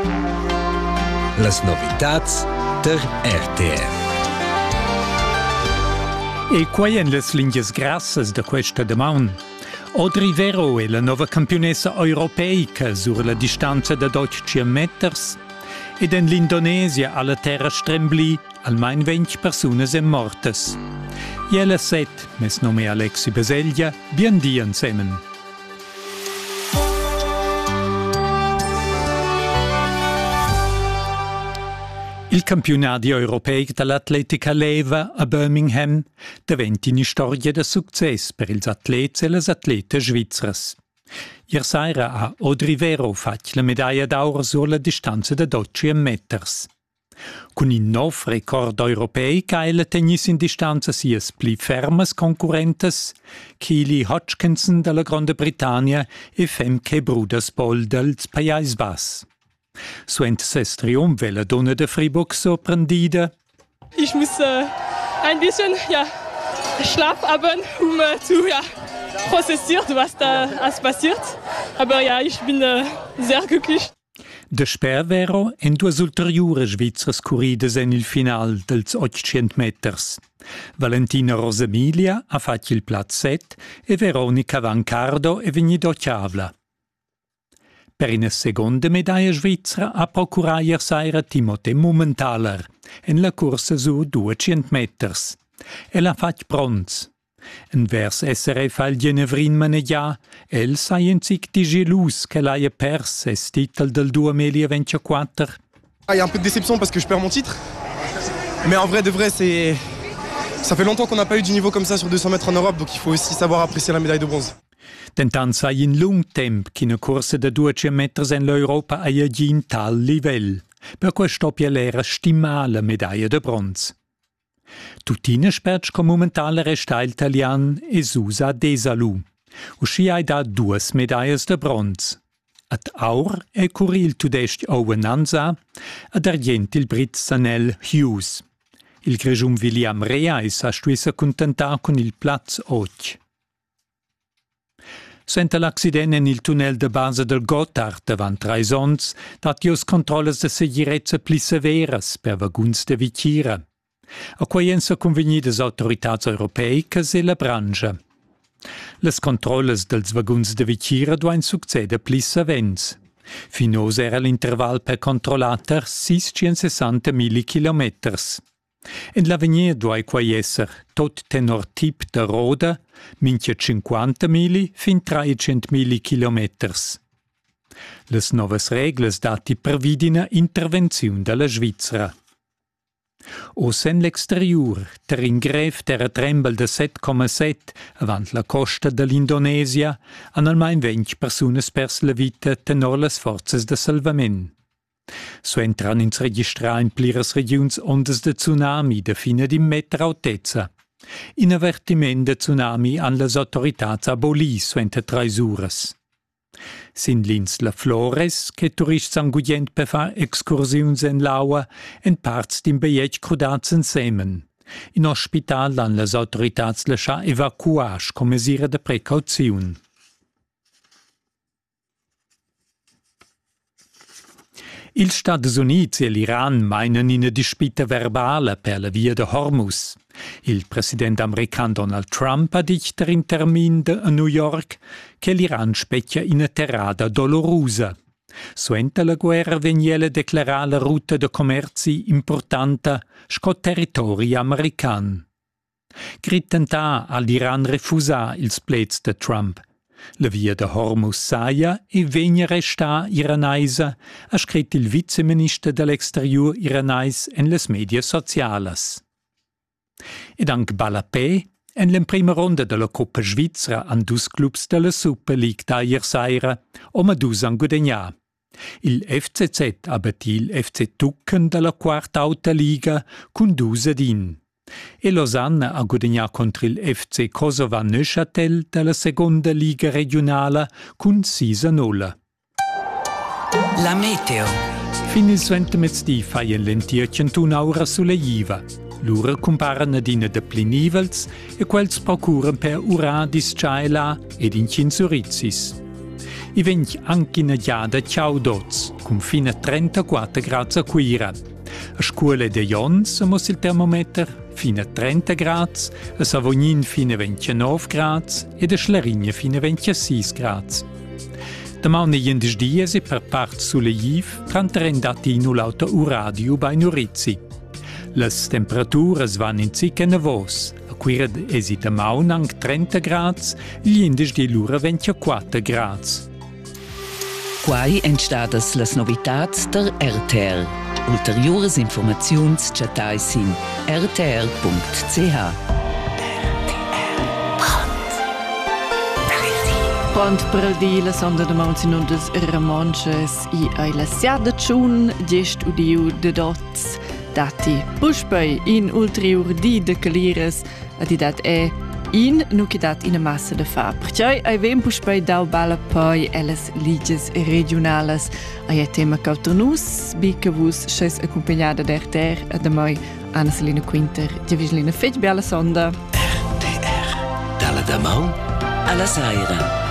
Las novitats der RTR. E quai en las linguas grassas de questa damaun. Audrey Vero è la nova campionessa europeica sur la distanza da 12 meters ed en l'Indonesia alla terra strembli almain 20 personas en mortes. Iela set, mes nome Alexi Baseglia, bien di insemen. Il campionato europeo dell'atletica leva a Birmingham diventa una storia di successo per gli atleti e le atlete svizzere. Ieri sera a Audrey Vero fatto la medaglia d'oro sulla distanza di 12 meters. Con un nuovo record europeo che la tennis in distanza sia più ferme concorrentes Keely Hodgkinson della Grande Britannia e Femke Bruderspohl del Paesi Bassi. Suent ses Triumph la Donna de Fribourg sorprendida. Ich muss ein bisschen schlapp haben, zu prozessieren, was da alles passiert. Aber ja, ich bin sehr glücklich. De Spervero en duas ulteriori svizzers corrides en il final dels 800 meters. Valentina Rosemilia ha fatto il Platz 7 e Veronica Vancardo è venuta ottava. Per una seconda medaglia svizzera ha procurato ieri sera Timothée Mumenthaler en la corsa su 200 meters. El ha fatto bronze. En vers SRF al Genevrin Maneggia, el sai en zic di gelus che l'ha perso il titolo del 2024. Il y a un peu de déception parce que je perds mon titre. Mais en vrai de vrai, ça fait longtemps qu'on n'a pas eu du niveau comme ça sur 200 mètres en Europe, donc il faut aussi savoir apprécier la médaille de bronze. Tentant sai in lung temp che una corsa de 200 meters en l'Europa ha agin tal livell. Per questo l'era stimà la medaglia de bronze. Tutina sperts com momentan resta italian e Susa Desalu. Usci hai da 2 medaglie de bronze. Ad aur è curil tudest Owen Anza, ad argent il Brit Sanel Hughes. Il Grejum William Reis ha stuissa contentar con il Platz 8. Senta l'accidente in il tunnel de base del Gotthard davant Traisons, dat jos controlles de seguirezza pli severas per vaguns de vitira. A quai ensa convegni des autoritats europeicas e la brancha. Les controlles dels vaguns de vitira duain succede pli savents. Finos era l'interval per controllater 660.000 kilometers. En l'avenir duai quai esser tot tenor tip de roda, minchia 50.000 fin 300.000 kilometers. Les novas regles dati previdina intervenziun della Svizzera. O sen l'exterior, ter ingref ter trembel de 7,7 avant la costa dell'Indonesia, han almain 20 personas pers la vita tenor las forzas de salvament. So entran ins registrar in pliras regions ondas de tsunami de fina di meter altezza. In avertiment de tsunami han las autoritats aboli suente 3 uras. Sin lins la Flores, che turists angudient per far excursions en l'aua en parts d'in beiet crudats en semen. In ospital han las autoritats lascià evacuage com mesira de precauziun. Ils Stati Uniti e l'Iran meinen in una dispita verbale per la via de Hormuz. Il presidente americano Donald Trump ha detto in termin a New York che l'Iran specchia in una terrada dolorosa. Suente la guerra veniela declarare la ruta de commerci importante sco territori american. Crittentà all'Iran refusa ils plets de Trump. La via de Hormuz saia e vegna resta iranaisa, ha scritto il viceministro dell'exterior iranais en les media sociales. Ed anche Balapé, en la prima ronda della Coppa Svizzera an 2 clubs della Super League da ieri sera, ma 2 han guadagnà. Il FCZ ha battuto il FC Tucken della quarta alta liga con 2-1. E Lausanne ha guadagnato contro il FC Kosovo Neuchâtel della seconda liga regionale con 6-0. La meteo. Fin il suente mezz'dì faien lentierchen un'aura sulle Iva. Lura comparano adina de plinivels e quels procuran per uradis ciaela ed incinsurizis. I vench anche in giada ciao dots, con fino a 34 gradi a cuira. A scuola de Jons muss il termometer fino a 30 gradi, a Savognin fino a 29 gradi e a Schlarigna fino a 26 gradi. Domani jendes dies e per part sulle Jiv canterem datino l'auto uradio bei Nurizzi. Les temperaturas van in cica nevos, a cuira esi damaun ang 30 gradi, jendes di lura 24 gradi. Quai entstadas las novitats der RTR. Ulteriores informaziuns chatais in rtr.ch. Pronto per il dia, la sonda de mauns in undes Ramonches i ai la siada tschun, gest udiu de dots, dati puspei in ulterior di de calires, a di dat in nu che dat in a massa de fa. Perciò ai vem puspei dau bala poi elles liges regionales, ai tema cautonus, bica vus sches accompagnada der ter, a da moi Anna Selina Quinter, di Vigelina Fetch bella sonda. RTR, dalla Damau alla Saira.